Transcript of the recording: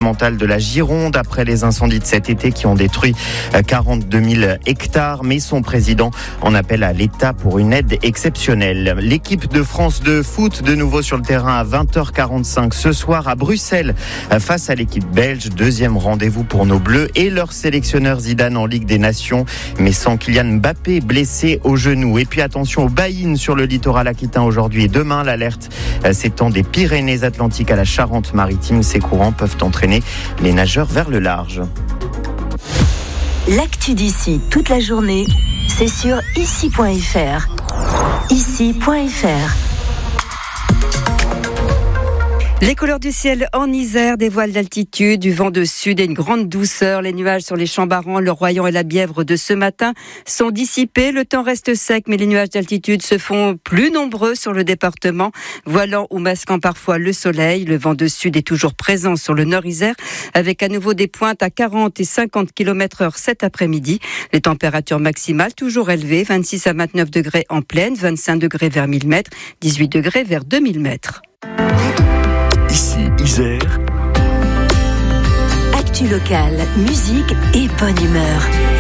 départementale de la Gironde après les incendies de cet été qui ont détruit 42 000 hectares. Mais son président en appelle à l'État pour une aide exceptionnelle. L'équipe de France de foot de nouveau sur le terrain à 20h45 ce soir à Bruxelles face à l'équipe belge. Deuxième rendez-vous pour nos Bleus et leur sélectionneur Zidane en Ligue des Nations, mais sans Kylian Mbappé blessé au genou. Et puis attention aux baïnes sur le littoral aquitain aujourd'hui et demain. L'alerte s'étend des Pyrénées-Atlantiques à la Charente-Maritime. Ces courants peuvent entraîner les nageurs vers le large. L'actu d'ici toute la journée, c'est sur ici.fr. Ici.fr. Les couleurs du ciel en Isère, des voiles d'altitude, du vent de sud et une grande douceur. Les nuages sur les Chambarans, le Royan et la Bièvre de ce matin sont dissipés. Le temps reste sec, mais les nuages d'altitude se font plus nombreux sur le département, voilant ou masquant parfois le soleil. Le vent de sud est toujours présent sur le nord Isère, avec à nouveau des pointes à 40 et 50 km/h cet après-midi. Les températures maximales toujours élevées, 26 à 29 degrés en plaine, 25 degrés vers 1000 mètres, 18 degrés vers 2000 mètres. Ici, Isère. Actu locale, musique et bonne humeur.